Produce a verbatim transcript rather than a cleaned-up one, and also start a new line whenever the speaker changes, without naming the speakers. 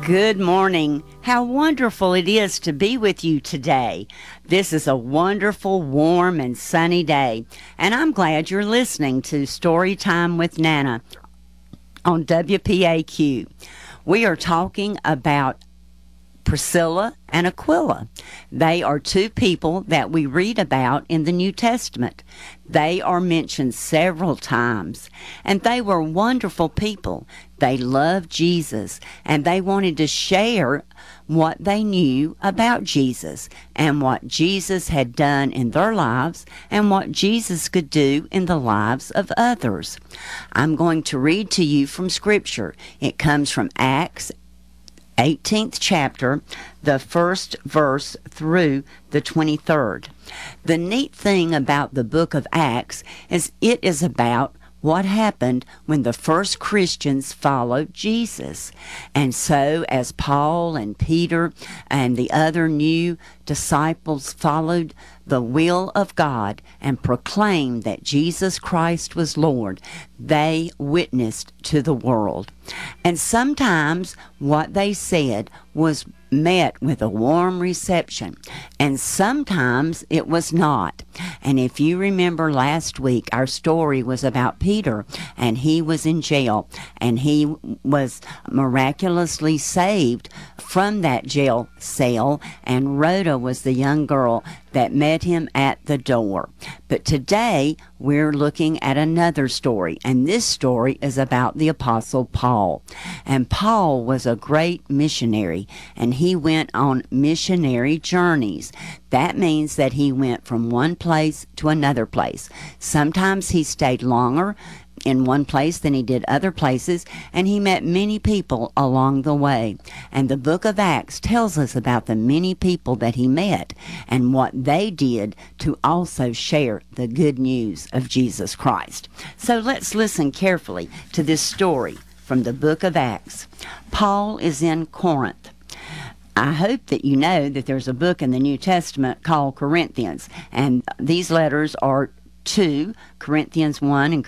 Good morning. How wonderful it is to be with you today. This is a wonderful, warm, and sunny day, and I'm glad you're listening to Story Time with Nana on W P A Q. We are talking about Priscilla and Aquila. They are two people that we read about in the New Testament. They are mentioned several times, and they were wonderful people. They loved Jesus, and they wanted to share what they knew about Jesus and what Jesus had done in their lives and what Jesus could do in the lives of others. I'm going to read to you from Scripture. It comes from Acts eighteenth chapter, the first verse through the twenty-third. The neat thing about the book of Acts is it is about what happened when the first Christians followed Jesus. And so as Paul and Peter and the other new disciples followed the will of God and proclaimed that Jesus Christ was Lord, they witnessed to the world. And sometimes what they said was met with a warm reception, and sometimes it was not. And if you remember last week, our story was about Peter, and he was in jail, and he was miraculously saved from that jail cell, and Rhoda was the young girl that met him at the door. But today we're looking at another story, and this story is about the Apostle Paul. And Paul was a great missionary, and he went on missionary journeys. That means that he went from one place to another place. Sometimes he stayed longer in one place than he did other places, and he met many people along the way. And the book of Acts tells us about the many people that he met and what they did to also share the good news of Jesus Christ. So let's listen carefully to this story from the book of Acts. Paul is in Corinth. I hope that you know that there's a book in the New Testament called Corinthians, and these letters are two, Corinthians one and